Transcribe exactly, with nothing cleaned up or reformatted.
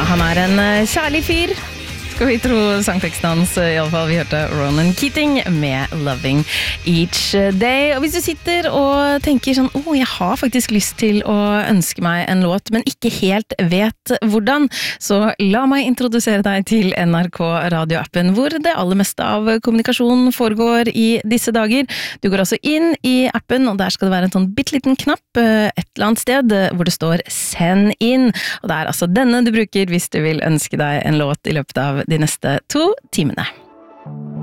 han er en kjærlig fyr, skal vi tro sangteksten hans. I alle fall vi hørte Ronan Keating med Loving Each Day. Og hvis du sitter og tenker sånn, åh, oh, jeg har faktisk lyst til å ønske meg en låt, men ikke helt vet hvordan, så la meg introdusere deg til N R K radioappen, hvor det aller meste av kommunikasjon foregår i disse dager. Du går altså inn i appen, og der skal det være en sånn bitteliten knapp et eller annet sted, hvor det står send inn. Og det er altså denne du bruker hvis du vil ønske deg en låt i løpet av de neste to timene.